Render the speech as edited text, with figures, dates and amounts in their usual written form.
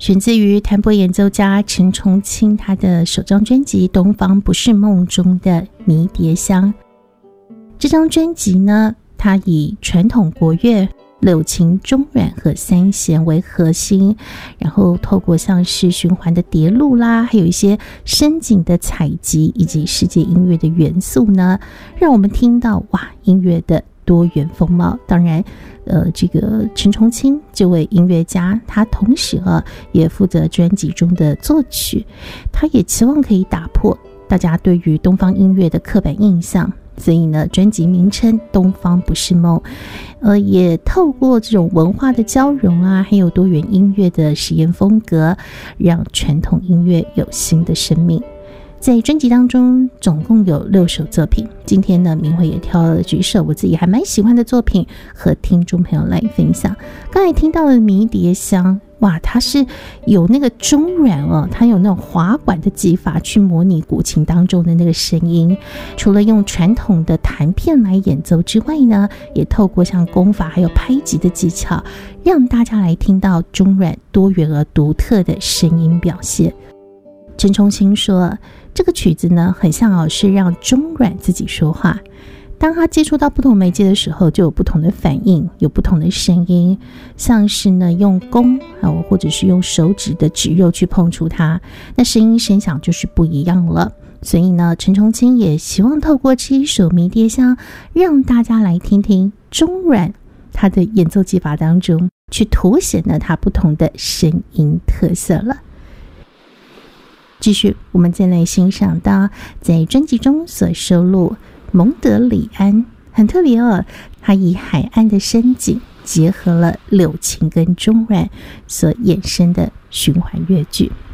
选自于弹拨演奏家陈崇清他的首张专辑《东方不是梦》中的迷迭香。这张专辑呢，它以传统国乐、柳琴、中阮和三弦为核心，然后透过像是循环的叠录啦，还有一些深景的采集以及世界音乐的元素呢，让我们听到音乐的多元风貌。当然这个陈崇清这位音乐家，他同时也负责专辑中的作曲，他也期望可以打破大家对于东方音乐的刻板印象，所以呢，专辑名称《东方不是梦》，也透过这种文化的交融还有多元音乐的实验风格，让传统音乐有新的生命。在专辑当中总共有6首作品，今天呢明慧也挑了几首我自己还蛮喜欢的作品和听众朋友来分享。刚才听到的迷迭香，它是有那个中阮它有那种滑管的技法去模拟古琴当中的那个声音。除了用传统的弹片来演奏之外呢，也透过像弓法还有拍击的技巧，让大家来听到中阮多元而独特的声音表现。陈崇清说，这个曲子呢，很像是让中阮自己说话。当他接触到不同媒介的时候，就有不同的反应，有不同的声音，像是呢用弓或者是用手指的指肉去碰触它，那声音声响就是不一样了。所以呢，陈崇清也希望透过这一首迷迭香，让大家来听听中阮他的演奏技法当中，去凸显了他不同的声音特色了。继续，我们再来欣赏到在专辑中所收录蒙德里安，很特别他以海岸的深景结合了柳琴跟中阮所衍生的循环乐句。